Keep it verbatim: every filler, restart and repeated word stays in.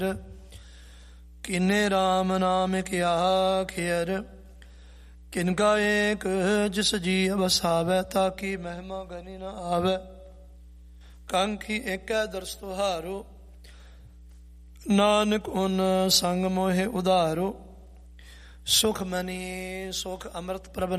ਕਿਨੇ ਰਾਮ ਨਾਮ ਕਿਆ ਖੇਰ, ਕਿਨਕਾ ਏਕ ਜਿਸ ਜੀ ਵਸਾਵੈ, ਤਾਕੀ ਮਹਿਮਾ ਗਨੀ ਨ ਆਵੈ। ਕੰਖੀ ਏਕੈ ਦਰਸ ਤੁਹਾਰੋ, ਨਾਨਕ ਉਨ ਸੰਗ ਮੋਹਿ ਉਧਾਰੋ। ਸੁਖ ਮਨੀ ਸੁਖ ਅੰਮ੍ਰਿਤ ਪ੍ਰਭ